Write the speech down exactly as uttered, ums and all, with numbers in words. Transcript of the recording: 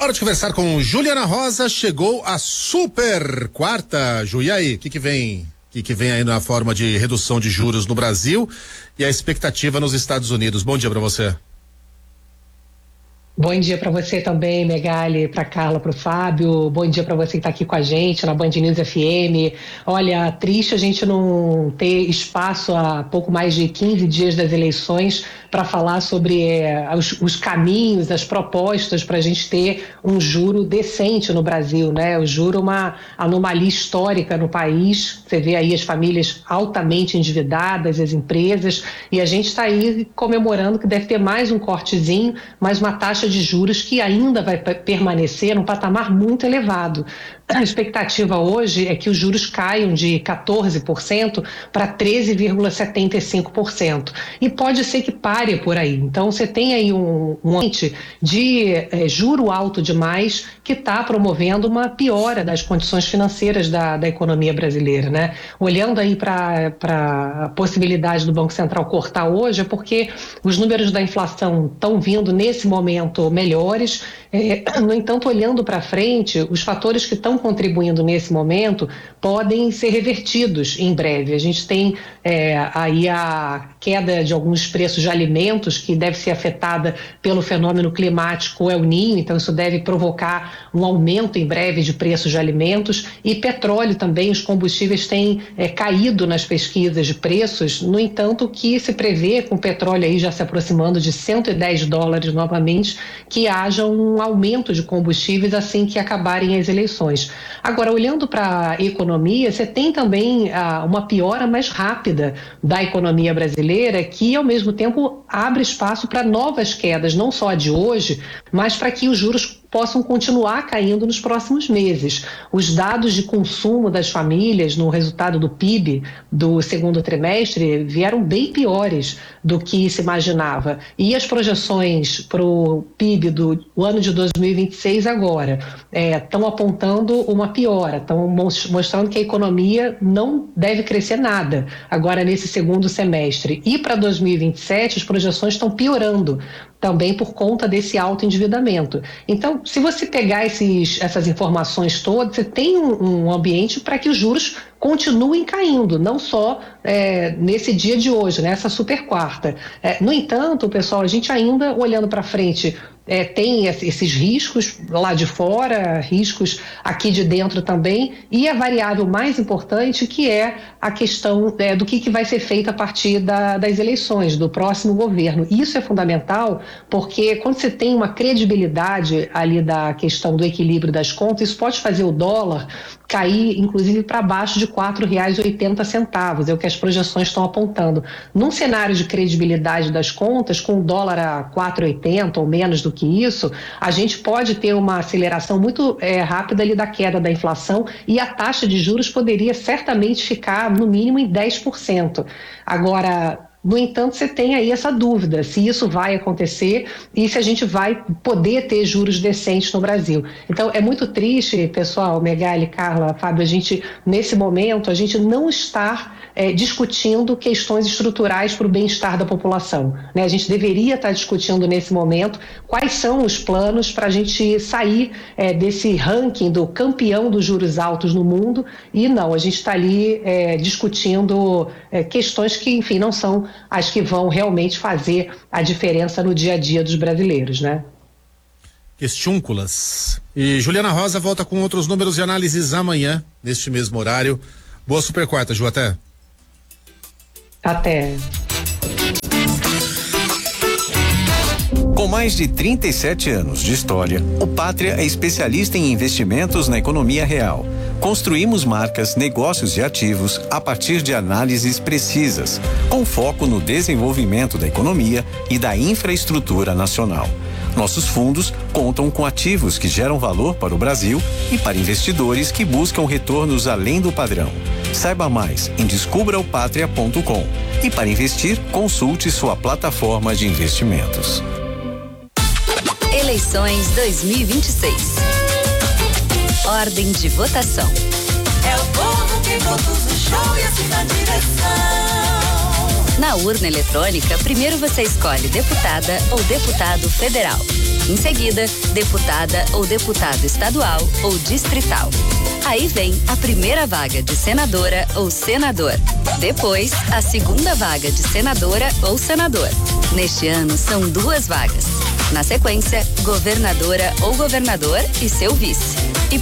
Hora de conversar com Juliana Rosa, chegou a super quarta. Ju, e aí, o que que vem? O que que vem aí na forma de redução de juros no Brasil e a expectativa nos Estados Unidos? Bom dia para você. Bom dia para você também, Megali, para Carla, para o Fábio. Bom dia para você que está aqui com a gente na Band News F M. Olha, triste a gente não ter espaço há pouco mais de quinze dias das eleições para falar sobre é, os, os caminhos, as propostas para a gente ter um juro decente no Brasil, né? O juro é uma anomalia histórica no país. Você vê aí as famílias altamente endividadas, as empresas, e a gente está aí comemorando que deve ter mais um cortezinho, mais uma taxa de juros que ainda vai permanecer num patamar muito elevado. A expectativa hoje é que os juros caiam de quatorze por cento para treze vírgula setenta e cinco por cento. E pode ser que pare por aí. Então, você tem aí um, um ambiente de é, juro alto demais que está promovendo uma piora das condições financeiras da, da economia brasileira, né? Olhando aí para a possibilidade do Banco Central cortar hoje, é porque os números da inflação estão vindo nesse momento melhores. É, no entanto, olhando para frente, os fatores que estão contribuindo nesse momento podem ser revertidos em breve. A gente tem é, aí a queda de alguns preços de alimentos que deve ser afetada pelo fenômeno climático El Niño, então isso deve provocar um aumento em breve de preços de alimentos, e petróleo também, os combustíveis têm é, caído nas pesquisas de preços. No entanto, o que se prevê, com o petróleo aí já se aproximando de cento e dez dólares novamente, que haja um aumento de combustíveis assim que acabarem as eleições. Agora, olhando para a economia, você tem também ah, uma piora mais rápida da economia brasileira, que ao mesmo tempo abre espaço para novas quedas, não só a de hoje, mas para que os juros possam continuar caindo nos próximos meses. Os dados de consumo das famílias no resultado do P I B do segundo trimestre vieram bem piores do que se imaginava. E as projeções para o P I B do ano de dois mil e vinte e seis agora estão é, apontando uma piora, estão mostrando que a economia não deve crescer nada agora nesse segundo semestre. E para dois mil e vinte e sete as projeções estão piorando, também por conta desse alto endividamento. Então, se você pegar esses, essas informações todas, você tem um, um ambiente para que os juros continuem caindo, não só é, nesse dia de hoje, nessa super quarta. É, no entanto, pessoal, a gente ainda, olhando para frente, É, tem esses riscos lá de fora, riscos aqui de dentro também, e a variável mais importante, que é a questão é, do que, que vai ser feito a partir da, das eleições, do próximo governo. Isso é fundamental, porque quando você tem uma credibilidade ali da questão do equilíbrio das contas, isso pode fazer o dólar cair, inclusive, para baixo de quatro reais e oitenta centavos, é o que as projeções estão apontando. Num cenário de credibilidade das contas, com o dólar a quatro reais e oitenta ou menos do que isso, a gente pode ter uma aceleração muito é, rápida ali da queda da inflação, e a taxa de juros poderia certamente ficar no mínimo em dez por cento. Agora, no entanto, você tem aí essa dúvida se isso vai acontecer e se a gente vai poder ter juros decentes no Brasil. Então, é muito triste, pessoal, Megali, Carla, Fábio, a gente, nesse momento, a gente não está é, discutindo questões estruturais para o bem-estar da população, né? A gente deveria estar discutindo nesse momento quais são os planos para a gente sair é, desse ranking do campeão dos juros altos no mundo, e não, a gente está ali é, discutindo é, questões que, enfim, não são as que vão realmente fazer a diferença no dia a dia dos brasileiros, né? Questiúnculas. E Juliana Rosa volta com outros números e análises amanhã, neste mesmo horário. Boa super quarta, Ju, até. Até. Com mais de trinta e sete anos de história, o Pátria é especialista em investimentos na economia real. Construímos marcas, negócios e ativos a partir de análises precisas, com foco no desenvolvimento da economia e da infraestrutura nacional. Nossos fundos contam com ativos que geram valor para o Brasil e para investidores que buscam retornos além do padrão. Saiba mais em descubra o pátria ponto com. E para investir, consulte sua plataforma de investimentos. Eleições dois mil e vinte e seis. Ordem de votação. É o povo que conduz o show e assim na direção. Na urna eletrônica, primeiro você escolhe deputada ou deputado federal. Em seguida, deputada ou deputado estadual ou distrital. Aí vem a primeira vaga de senadora ou senador. Depois, a segunda vaga de senadora ou senador. Neste ano, são duas vagas. Na sequência, governadora ou governador e seu vice. E